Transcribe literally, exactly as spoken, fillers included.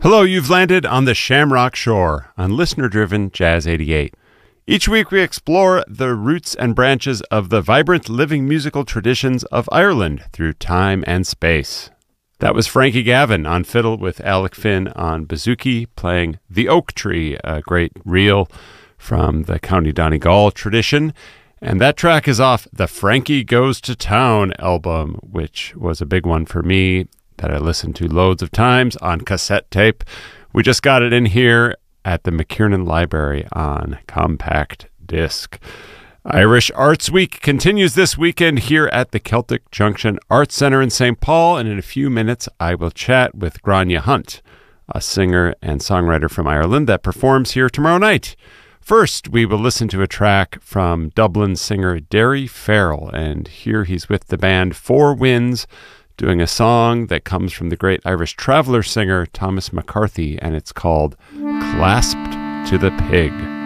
Hello, you've landed on the Shamrock Shore on listener-driven Jazz eighty-eight. Each week we explore the roots and branches of the vibrant living musical traditions of Ireland through time and space. That was Frankie Gavin on fiddle with Alec Finn on bouzouki, playing The Oak Tree, a great reel from the County Donegal tradition. And that track is off the Frankie Goes to Town album, which was a big one for me that I listened to loads of times on cassette tape. We just got it in here at the McKiernan Library on compact disc. Irish Arts Week continues this weekend here at the Celtic Junction Arts Center in Saint Paul, and in a few minutes I will chat with Grania Hunt, a singer and songwriter from Ireland that performs here tomorrow night. First, we will listen to a track from Dublin singer Derry Farrell, and here he's with the band Four Winds, doing a song that comes from the great Irish traveler singer Thomas McCarthy, and it's called Clasped to the Pig.